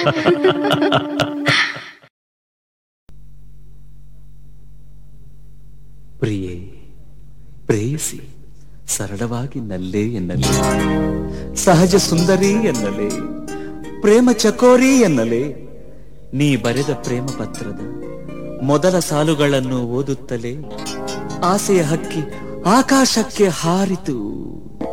ಪ್ರಿಯೇ, ಪ್ರೇಯಸಿ, ಸರಳವಾಗಿ ನಲ್ಲೇ ಎನ್ನಲೇ, ಸಹಜ ಸುಂದರಿ ಎನ್ನಲೇ, ಪ್ರೇಮ ಚಕೋರಿ ಎನ್ನಲೇ, ನೀ ಬರೆದ ಪ್ರೇಮ ಪತ್ರದ ಮೊದಲ ಸಾಲುಗಳನ್ನು ಓದುತ್ತಲೇ ಆಸೆಯ ಹಕ್ಕಿ ಆಕಾಶಕ್ಕೆ ಹಾರಿತು.